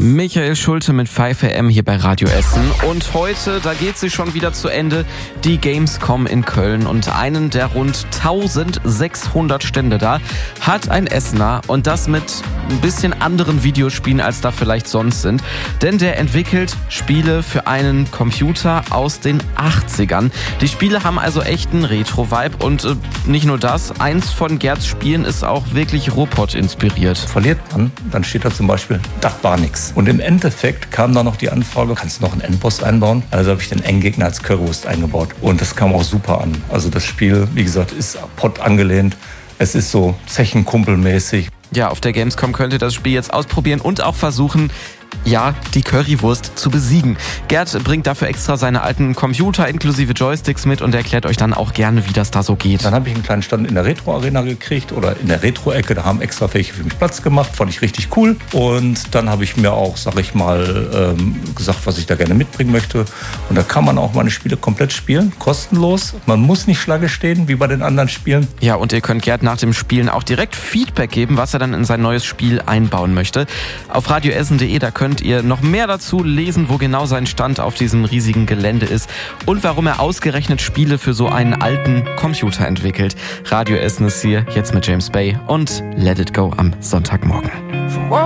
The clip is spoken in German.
Michael Schulte mit 5am hier bei Radio Essen. Und heute, da geht sie schon wieder zu Ende, die Gamescom in Köln. Und einen der rund 1600 Stände da hat ein Essener. Und das mit ein bisschen anderen Videospielen, als da vielleicht sonst sind. Denn der entwickelt Spiele für einen Computer aus den 80ern. Die Spiele haben also echt einen Retro-Vibe. Und nicht nur das, eins von Gerds Spielen ist auch wirklich Robot inspiriert. Verliert man, dann steht da zum Beispiel, das war nix. Und im Endeffekt kam dann noch die Anfrage, kannst du noch einen Endboss einbauen? Also habe ich den Endgegner als Currywurst eingebaut. Und das kam auch super an. Also das Spiel, wie gesagt, ist Pott angelehnt. Es ist so Zechenkumpelmäßig. Ja, auf der Gamescom könnt ihr das Spiel jetzt ausprobieren und auch versuchen, ja, die Currywurst zu besiegen. Gerd bringt dafür extra seine alten Computer inklusive Joysticks mit und erklärt euch dann auch gerne, wie das da so geht. Dann habe ich einen kleinen Stand in der Retro-Arena gekriegt oder in der Retro-Ecke. Da haben extra welche für mich Platz gemacht. Fand ich richtig cool. Und dann habe ich mir auch, sag ich mal, gesagt, was ich da gerne mitbringen möchte. Und da kann man auch meine Spiele komplett spielen, kostenlos. Man muss nicht Schlange stehen, wie bei den anderen Spielen. Ja, und ihr könnt Gerd nach dem Spielen auch direkt Feedback geben, was er dann in sein neues Spiel einbauen möchte. Auf radioessen.de, da könnt ihr noch mehr dazu lesen, wo genau sein Stand auf diesem riesigen Gelände ist und warum er ausgerechnet Spiele für so einen alten Computer entwickelt. Radio Essen ist hier, jetzt mit James Bay und Let It Go am Sonntagmorgen.